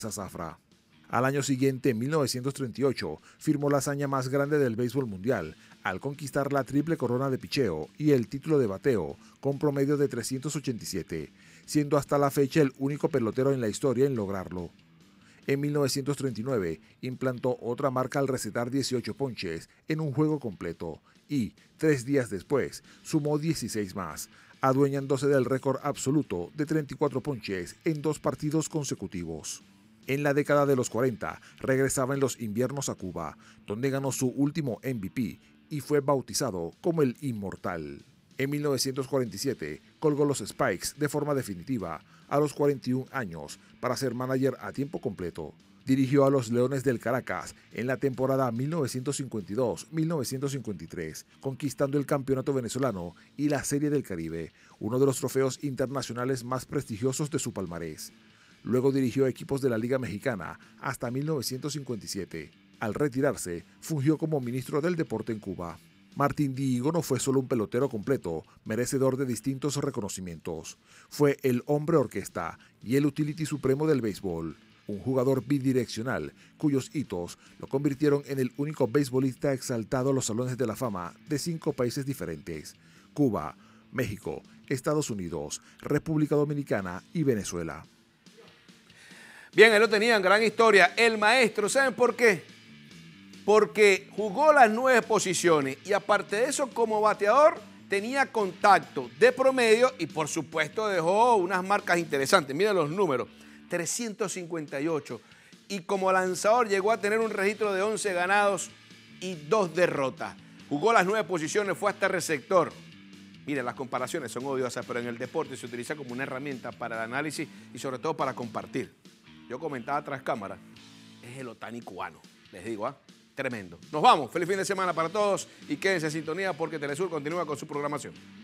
Zafra. Al año siguiente, en 1938, firmó la hazaña más grande del béisbol mundial, al conquistar la triple corona de picheo y el título de bateo, con promedio de 387, siendo hasta la fecha el único pelotero en la historia en lograrlo. En 1939, implantó otra marca al recetar 18 ponches en un juego completo y, 3 días después, sumó 16 más, adueñándose del récord absoluto de 34 ponches en 2 partidos consecutivos. En la década de los 40, regresaba en los inviernos a Cuba, donde ganó su último MVP y fue bautizado como el Inmortal. En 1947, colgó los Spikes de forma definitiva a los 41 años para ser manager a tiempo completo. Dirigió a los Leones del Caracas en la temporada 1952-1953, conquistando el Campeonato Venezolano y la Serie del Caribe, uno de los trofeos internacionales más prestigiosos de su palmarés. Luego dirigió equipos de la Liga Mexicana hasta 1957. Al retirarse, fungió como ministro del deporte en Cuba. Martín Dihigo no fue solo un pelotero completo, merecedor de distintos reconocimientos. Fue el hombre orquesta y el utility supremo del béisbol. Un jugador bidireccional, cuyos hitos lo convirtieron en el único beisbolista exaltado a los salones de la fama de 5 países diferentes: Cuba, México, Estados Unidos, República Dominicana y Venezuela. Bien, él lo tenía en gran historia. El maestro, ¿saben por qué? Porque jugó las 9 posiciones y aparte de eso, como bateador, tenía contacto de promedio y por supuesto dejó unas marcas interesantes. Miren los números, 358. Y como lanzador llegó a tener un registro de 11 ganados y 2 derrotas. Jugó las 9 posiciones, fue hasta receptor. Miren, las comparaciones son odiosas, pero en el deporte se utiliza como una herramienta para el análisis y sobre todo para compartir. Yo comentaba tras cámara, es el Ohtani cubano, les digo, tremendo. Nos vamos, feliz fin de semana para todos y quédense en sintonía porque Telesur continúa con su programación.